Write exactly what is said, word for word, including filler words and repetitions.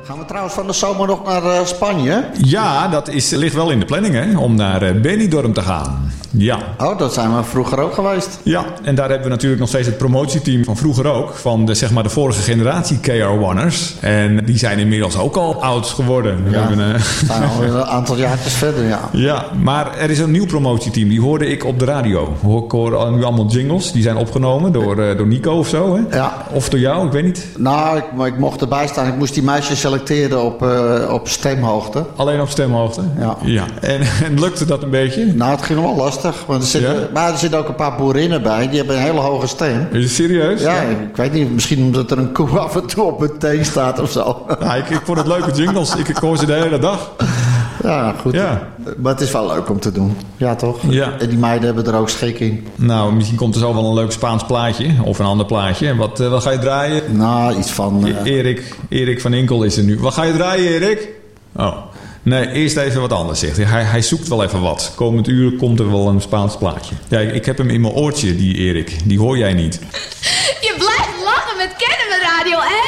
Gaan we trouwens van de zomer nog naar uh, Spanje? Ja, dat is, ligt wel in de planning, hè, om naar uh, Benidorm te gaan. Ja. Oh, dat zijn we vroeger ook geweest. Ja, en daar hebben we natuurlijk nog steeds het promotieteam van vroeger ook. Van de, zeg maar, de vorige generatie K R-Runners. En die zijn inmiddels ook al oud geworden. We Ja, hebben, uh... zijn alweer een aantal jaartjes verder, ja. Ja, maar er is een nieuw promotieteam. Die hoorde ik op de radio. Ik hoor nu allemaal jingles. Die zijn opgenomen door, uh, door Nico of zo, hè? Ja. Of door jou, ik weet niet. Nou, ik, maar ik mocht erbij staan. Ik moest die meisjes selecteren op, uh, op stemhoogte. Alleen op stemhoogte? Ja. Ja. En, en lukte dat een beetje? Nou, het ging wel lastig. Want er zitten, Ja? Maar er zitten ook een paar boerinnen bij. Die hebben een hele hoge stem. Is het serieus? Ja, ik weet niet. Misschien omdat er een koe af en toe op mijn teen staat of zo. Nou, ik, ik vond het leuke jingles. Ik, ik hoor ze de hele dag. Ja, goed. Ja. Maar het is wel leuk om te doen. Ja, toch? Ja. En die meiden hebben er ook schik in. Nou, misschien komt er zo wel een leuk Spaans plaatje. Of een ander plaatje. Wat, uh, wat ga je draaien? Nou, iets van... Uh... Erik, Erik van Inkel is er nu. Wat ga je draaien, Erik? Oh. Nee, eerst even wat anders, zegt hij. Hij, hij zoekt wel even wat. Komend uur komt er wel een Spaans plaatje. Ja, ik, ik heb hem in mijn oortje, die Erik. Die hoor jij niet. Je blijft lachen met Kennen met Radio, hè?